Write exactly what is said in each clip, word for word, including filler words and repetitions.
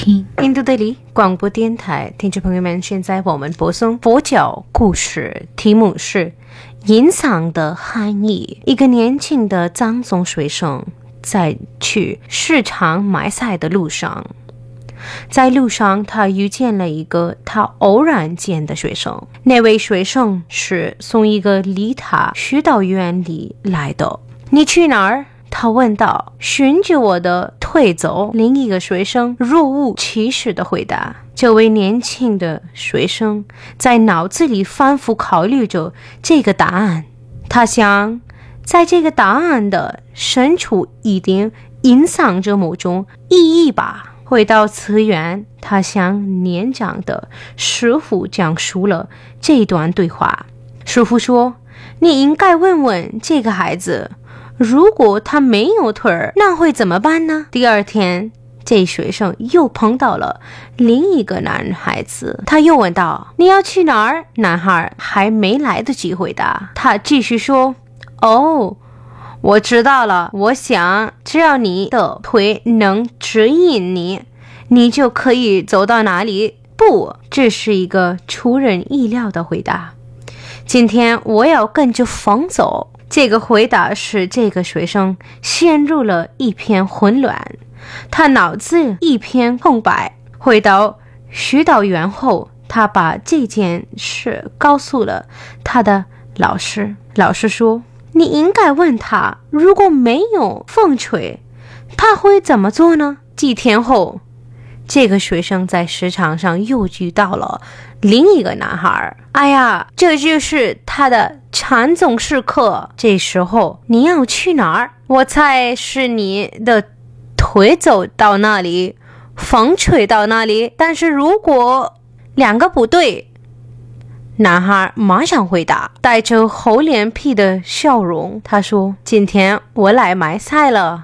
听印度德里广播电台听众朋友们，现在我们播送佛教故事，题目是隐藏的含义。一个年轻的藏族学生在去市场买菜的路上，在路上他遇见了一个他偶然间的学生。那位学生是从一个离他许导院里来的。你去哪儿？他问道。循着我的腿走。另一个学生若无其事地回答。这位年轻的学生在脑子里反复考虑着这个答案。他想，在这个答案的深处一定隐藏着某种意义吧。回到寺院，他向年长的师傅讲述了这段对话。师傅说，你应该问问这个孩子，如果他没有腿儿，那会怎么办呢？第二天，这学生又碰到了另一个男孩子，他又问道，你要去哪儿？男孩还没来得及回答，他继续说，哦，我知道了，我想只要你的腿能指引你，你就可以走到哪里。不，这是一个出人意料的回答。今天我要跟着风走。这个回答使这个学生陷入了一片混乱，他脑子一片空白。回到许导院后，他把这件事告诉了他的老师。老师说，你应该问他，如果没有风吹，他会怎么做呢？几天后，这个学生在市场上又遇到了另一个男孩。哎呀，这就是他的禅宗时刻。这时候你要去哪儿？我猜是你的腿走到那里，风吹到那里。但是如果两个不对，男孩马上回答，带着厚脸皮的笑容。他说，今天我来买菜了。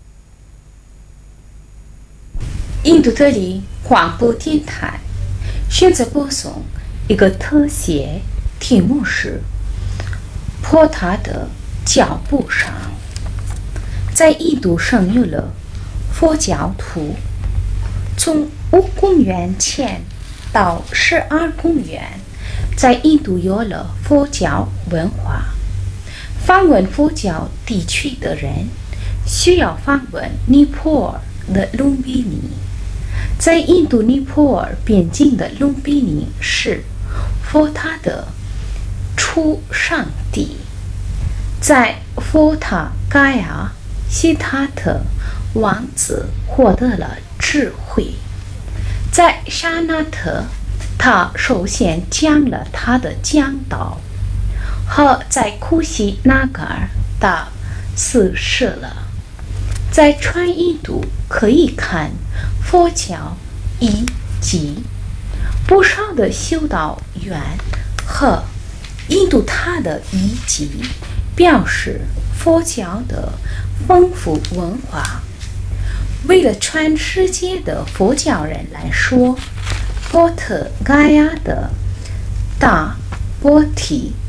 印度德里广播电台现在播送一个特写，题目是坡塔的脚步上。在印度生有了佛教徒，从五公元前到十二公元，在印度有了佛教文化。访问佛教地区的人需要访问尼泊尔的卢比尼。在印度尼泊尔边境的卢比尼是佛塔的出生地。在佛塔盖亚，悉达特王子获得了智慧。在沙那特，他首先讲了他的讲道，和在库西纳嘎尔他死世了。在全印度可以看佛教遗迹，不少的修道院和印度塔的遗迹表示佛教的丰富文化。为了全世界的佛教人来说，波特盖亚的大波提